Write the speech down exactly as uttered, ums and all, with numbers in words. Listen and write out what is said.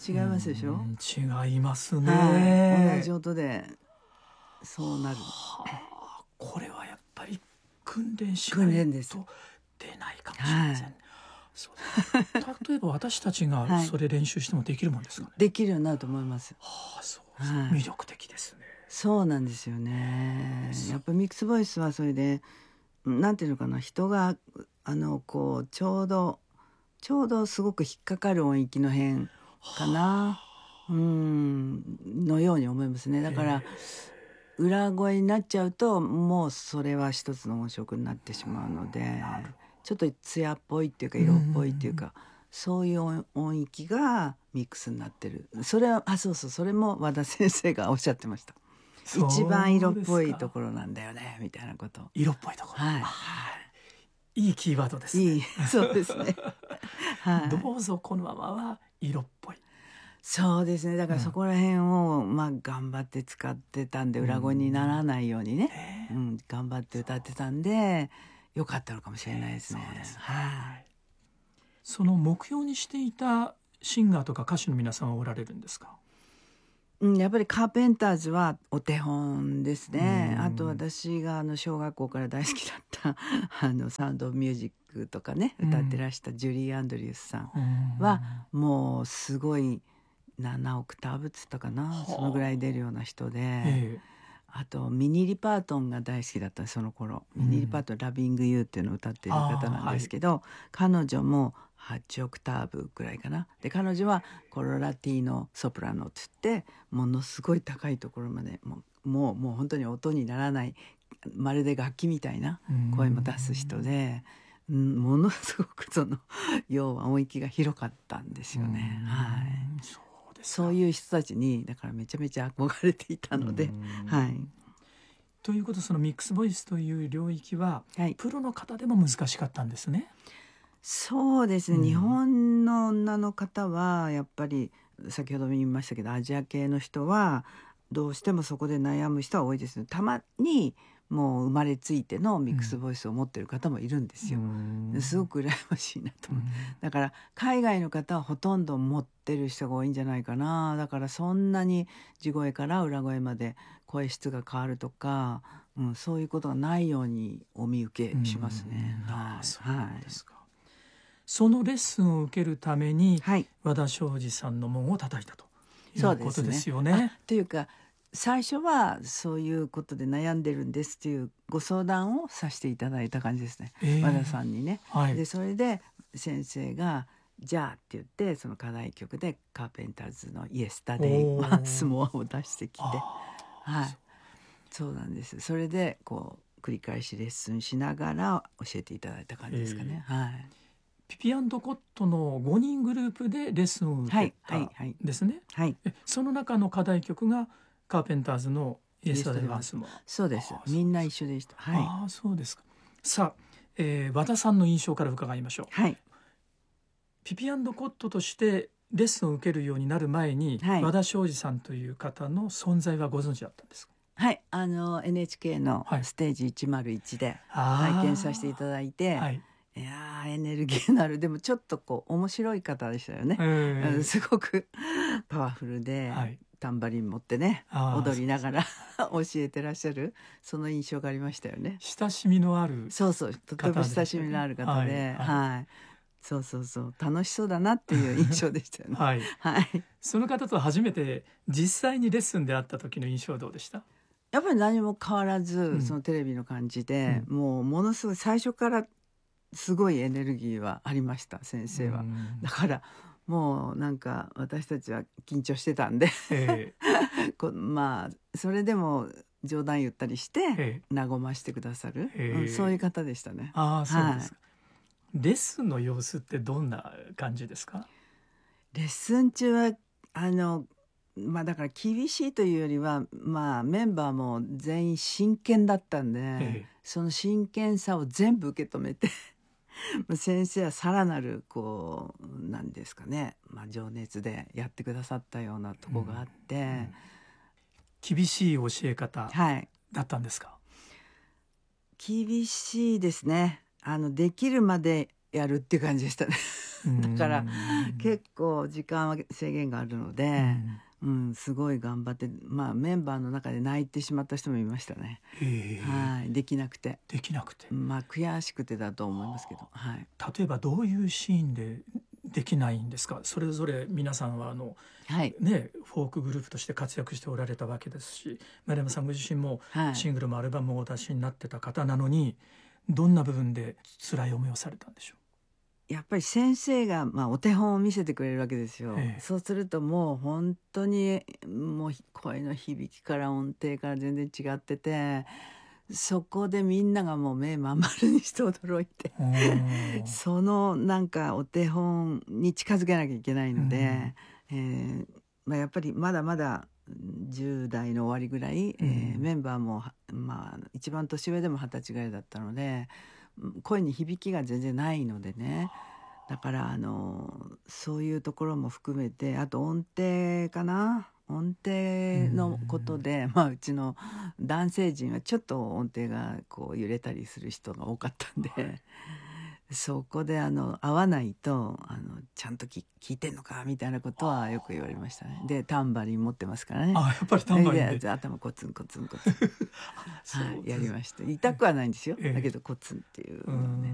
違いますでしょ。 違いますね、 はい、同じ音でそうなる。 はあ、これはやっぱり訓練し訓ない練ですと出ないかもしれません、 はい、 そう例えば私たちがそれ練習してもできるもんですかね。 できるようになると思います。 はあ、そうはい、 魅力的ですね。 そうなんですよね。やっぱミックスボイスはそれでなんていうのかな、人があのこうちょうどちょうどすごく引っかかる音域の辺かな、うんのように思いますね。だから裏声になっちゃうともうそれは一つの音色になってしまうので、ちょっと艶っぽいっていうか色っぽいっていうか、そういう音、音域がミックスになってる。それはあそうそうそれも和田先生がおっしゃってました。一番色っぽいところなんだよねみたいなこと。 色っぽいところ、 はい、 はい、いいキーワードですね。 いいそうですね、はい、 どうぞこのままは色っぽい。 そうですね。だからそこら辺を、うん、まあ頑張って使ってたんで、裏声にならないようにね、うん、うん、頑張って歌ってたんでよかったのかもしれないですね。 そうですね、 はい、 その目標にしていたシンガーとか歌手の皆さんはおられるんですか。 うん、やっぱりカーペンターズはお手本ですね。あと私があの小学校から大好きだったあのサウンドミュージックとかね歌ってらしたジュリー・アンドリュースさんはもうすごいななオクターブっつったかな、そのぐらい出るような人で、ええ、あとミニ・リパートンが大好きだったその頃、ミニ・リパートン「ラビング・ユー」っていうのを歌っている方なんですけど、はい、彼女もはちオクターブくらいかな。で彼女はコロラティーノソプラノって言ってものすごい高いところまでもうもう、もう本当に音にならないまるで楽器みたいな声も出す人で、うん、ものすごくその要は音域が広かったんですよね。はい、そうですか。そういう人たちにだからめちゃめちゃ憧れていたので、はい。 ということ、そのミックスボイスという領域は、はい、プロの方でも難しかったんですね。 そうですね、うん、日本の女の方はやっぱり先ほども言いましたけどアジア系の人はどうしてもそこで悩む人は多いですね。たまにもう生まれついてのミックスボイスを持ってる方もいるんですよ、うん、すごく羨ましいなと思う、うん、だから海外の方はほとんど持ってる人が多いんじゃないかな。だからそんなに地声から裏声まで声質が変わるとか、うん、そういうことがないようにお見受けしますね、 うん、はい、あ、そうですか。そのレッスンを受けるために、はい、和田昌司さんの門を叩いたということですよね。 そうですね。というか最初はそういうことで悩んでるんですというご相談をさせていただいた感じですね、えー、和田さんにね、はい、でそれで先生がじゃあって言ってその課題曲でカーペンターズのイエスタデイワンスモアを出してきて、はい、そうなんです。それでこう繰り返しレッスンしながら教えていただいた感じですかね、えー、はい。 ピピ&コットのごにんグループでレッスンを受けたんですね、はいはいはい、その中の課題曲がカーペンターズのイエスタデイワンスモア。 そうです。みんな一緒でした、はい、 ああそうですか。さあ、えー、和田さんの印象から伺いましょう、はい、ピピ&コットとしてレッスンを受けるようになる前に、はい、和田昌司さんという方の存在はご存知だったんですか。 はい、あの エヌエイチケー のステージいちまるいちで拝見させていただいて、はい、いやエネルギーのあるでもちょっとこう面白い方でしたよね、えー、すごくパワフルで、はい、タンバリン持ってね踊りながら教えてらっしゃるその印象がありましたよね。 親しみのある方で、 そうそうとても親しみのある方で、はいはいはい、そうそうそう楽しそうだなっていう印象でしたよねはい、はい、 その方と初めて実際にレッスンで会った時の印象はどうでした。 やっぱり何も変わらず、うん、そのテレビの感じで、うん、もうものすごい最初からすごいエネルギーはありました先生は。だからもうなんか私たちは緊張してたんで、えー、こまあそれでも冗談言ったりして和ましてくださる、えーうん、そういう方でしたね。 ああそうですか、はい、レッスンの様子ってどんな感じですか。 レッスン中はあのまあだから厳しいというよりはまあメンバーも全員真剣だったんで、ええ、その真剣さを全部受け止めて先生はさらなるこうなんですかね、まあ、情熱でやってくださったようなとこがあって、うんうん、 厳しい教え方だったんですか。はい、 厳しいですね。あのできるまでやるっていう感じでしたねだから結構時間は制限があるので、うん、うん、すごい頑張って、まあ、メンバーの中で泣いてしまった人もいましたね。はい、できなくてできなくて、 まあ悔しくてだと思いますけど、はい、 例えばどういうシーンでできないんですか？それぞれ皆さんはあの、はいね、フォークグループとして活躍しておられたわけですし、丸山さんご自身もシングルもアルバムもお出しになってた方なのに、はい、どんな部分で辛い思いをされたんでしょう？やっぱり先生が、まあ、お手本を見せてくれるわけですよ。ええ、そうするともう本当にもう声の響きから音程から全然違ってて、そこでみんながもう目まん丸にして驚いてそのなんかお手本に近づけなきゃいけないので、えーまあ、やっぱりまだまだじゅう代の終わりぐらい、えー、メンバーも、まあ、一番年上でも二十歳ぐらいだったので声に響きが全然ないのでね、だからあのそういうところも含めて、あと音程かな、音程のことで、まあ、うちの男性陣はちょっと音程がこう揺れたりする人が多かったんで、そこであの合わないとあのちゃんと聞いてんのかみたいなことはよく言われましたね。でタンバリン持ってますからね。 あ、やっぱりタンバリンで頭コツンコツンコツンはい、やりました。痛くはないんですよ、だけどコツンっていう、ね。